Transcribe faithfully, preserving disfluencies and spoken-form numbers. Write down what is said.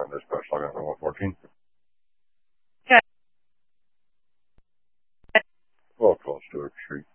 on dispatch, log on to one fourteen. Okay. twelve twelve Stewart Street.